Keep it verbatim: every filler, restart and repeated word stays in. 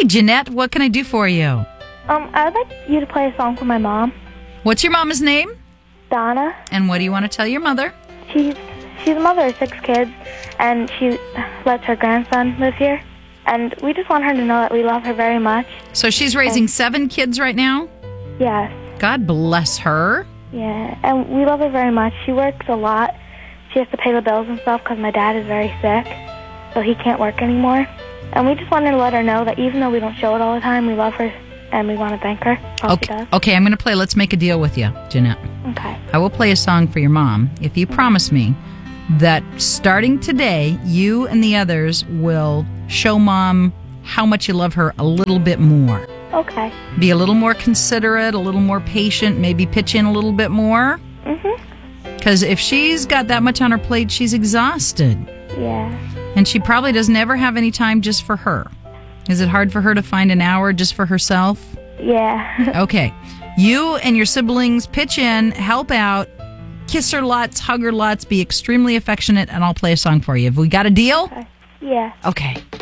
Hi, Jeanette. What can I do for you? Um, I would like you to play a song for my mom, What's your mama's name? Donna. And what do you want to tell your mother? She's she's a mother of six kids, and she lets her grandson live here. And we just want her to know that we love her very much. So she's raising seven kids right now? Yes. God bless her. Yeah, and we love her very much. She works a lot. She has to pay the bills and stuff because my dad is very sick, so he can't work anymore. And we just wanted to let her know that even though we don't show it all the time, we love her, and we want to thank her for all she Okay, does. okay, I'm going to play Let's Make a Deal with You, Jeanette. Okay. I will play a song for your mom if you promise me that starting today, you and the others will show Mom how much you love her a little bit more. Okay. Be a little more considerate, a little more patient, maybe pitch in a little bit more. Mm-hmm. Because if she's got that much on her plate, she's exhausted. Yeah. And she probably doesn't ever have any time just for her. Is it hard for her to find an hour just for herself? Yeah. Okay. You and your siblings pitch in, help out, kiss her lots, hug her lots, be extremely affectionate, and I'll play a song for you. Have we got a deal? Okay. Yeah. Okay.